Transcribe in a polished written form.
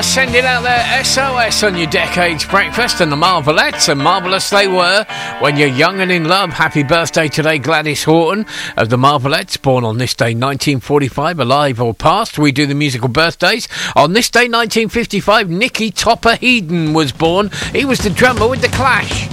Sending out their SOS on your Decades Breakfast and the Marvelettes, and marvellous they were when you're young and in love. Happy birthday today, Gladys Horton of the Marvelettes, born on this day 1945, alive or past. We do the musical birthdays. On this day 1955, Nicky Topper Headon was born. He was the drummer with the Clash.